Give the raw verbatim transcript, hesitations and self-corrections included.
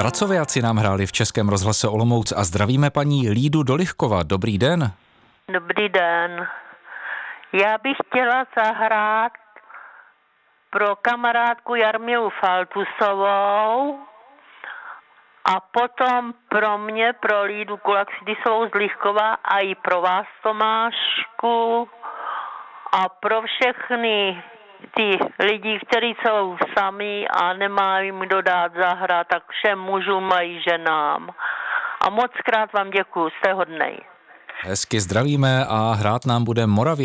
Pracoviaci nám hráli v Českém rozhlase Olomouc a zdravíme paní Lídu Dolihkova. Dobrý den. Dobrý den. Já bych chtěla zahrát pro kamarádku Jarmilu Faltusovou a potom pro mě, pro Lídu Kulaxidisovou z Lichkova a i pro vás, Tomášku, a pro všechny ty lidi, kteří jsou sami a nemají jim kdo dát zahrát, tak všem mužům a i ženám. A moc krát vám děkuju, jste hodnej. Hezky zdravíme a hrát nám bude Moravě.